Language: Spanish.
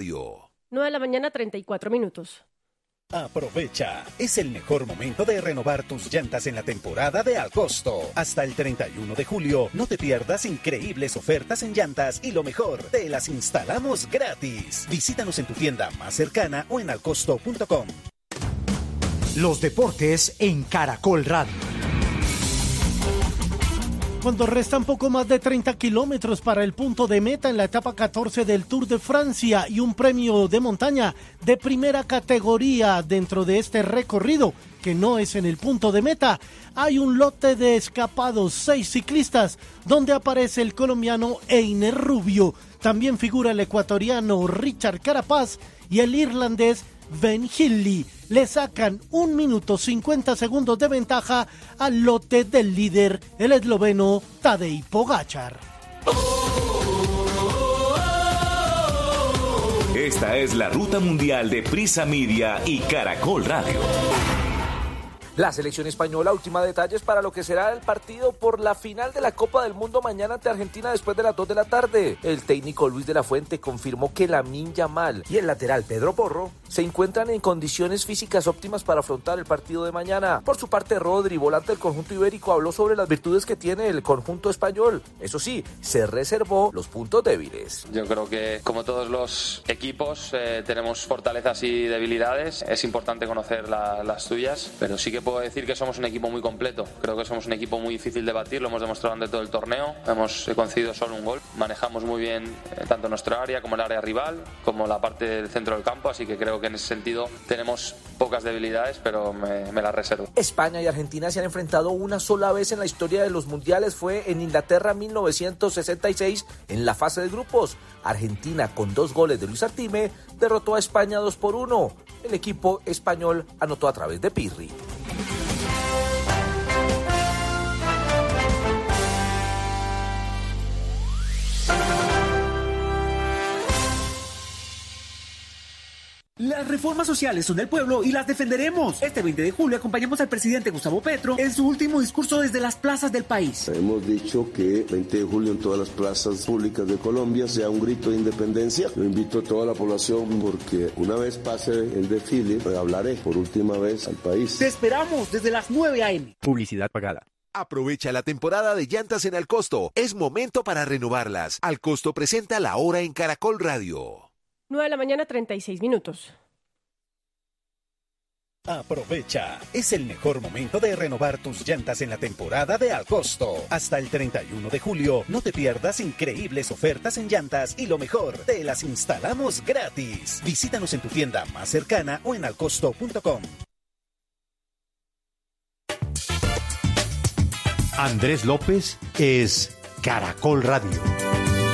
Radio. 9:34 a.m. Aprovecha, es el mejor momento de renovar tus llantas en la temporada de Al Costo. Hasta el 31 de julio, no te pierdas increíbles ofertas en llantas y lo mejor, te las instalamos gratis. Visítanos en tu tienda más cercana o en alcosto.com. Los deportes en Caracol Radio. Cuando restan poco más de 30 kilómetros para el punto de meta en la etapa 14 del Tour de Francia y un premio de montaña de primera categoría dentro de este recorrido, que no es en el punto de meta, hay un lote de escapados, 6 ciclistas, donde aparece el colombiano Einer Rubio, también figura el ecuatoriano Richard Carapaz y el irlandés Ben Hinckley. Le sacan 1 minuto 50 segundos de ventaja al lote del líder, el esloveno Tadej Pogačar. Esta es la ruta mundial de Prisa Media y Caracol Radio. La selección española ultima detalles para lo que será el partido por la final de la Copa del Mundo mañana ante Argentina después de las 2 de la tarde. El técnico Luis de la Fuente confirmó que Lamine Yamal y el lateral Pedro Porro se encuentran en condiciones físicas óptimas para afrontar el partido de mañana. Por su parte, Rodri, volante del conjunto ibérico, habló sobre las virtudes que tiene el conjunto español. Eso sí, se reservó los puntos débiles. Yo creo que, como todos los equipos, tenemos fortalezas y debilidades. Es importante conocer las tuyas, pero sí que puedo decir que somos un equipo muy completo. Creo que somos un equipo muy difícil de batir, lo hemos demostrado durante todo el torneo. Hemos concedido solo un gol. Manejamos muy bien tanto nuestra área como el área rival, como la parte del centro del campo, así que creo que en ese sentido tenemos pocas debilidades, pero me las reservo. España y Argentina se han enfrentado una sola vez en la historia de los mundiales, fue en Inglaterra 1966 en la fase de grupos. Argentina, con 2 goles de Luis Artime, derrotó a España 2-1. El equipo español anotó a través de Pirri. Las reformas sociales son del pueblo y las defenderemos. Este 20 de julio acompañamos al presidente Gustavo Petro en su último discurso desde las plazas del país. Hemos dicho que 20 de julio en todas las plazas públicas de Colombia sea un grito de independencia. Yo invito a toda la población porque una vez pase el desfile, hablaré por última vez al país. Te esperamos desde las 9 a.m. Publicidad pagada. Aprovecha la temporada de llantas en Al Costo. Es momento para renovarlas. Al Costo presenta La Hora en Caracol Radio. 9:36 a.m. Aprovecha, es el mejor momento de renovar tus llantas en la temporada de Al Costo. Hasta el 31 de julio, no te pierdas increíbles ofertas en llantas y lo mejor, te las instalamos gratis. Visítanos en tu tienda más cercana o en alcosto.com. Andrés López es Caracol Radio.